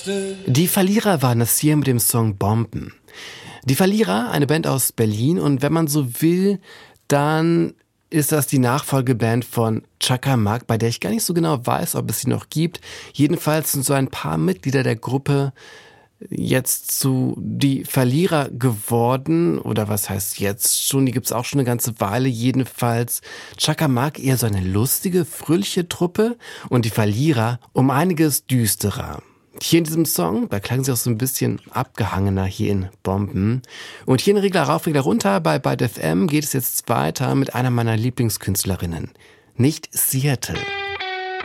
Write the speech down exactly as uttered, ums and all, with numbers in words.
Die Verlierer waren das hier mit dem Song Bomben. Die Verlierer, eine Band aus Berlin, und wenn man so will, dann ist das die Nachfolgeband von Chaka Mag, bei der ich gar nicht so genau weiß, ob es sie noch gibt. Jedenfalls sind so ein paar Mitglieder der Gruppe jetzt zu die Verlierer geworden, oder was heißt jetzt schon, die gibt's auch schon eine ganze Weile. Jedenfalls Chaka Mag eher so eine lustige, fröhliche Truppe und die Verlierer um einiges düsterer. Hier in diesem Song, da klang sie auch so ein bisschen abgehangener hier in Bomben. Und hier in Regler rauf, Regler runter bei Byte F M geht es jetzt weiter mit einer meiner Lieblingskünstlerinnen, nicht Seattle.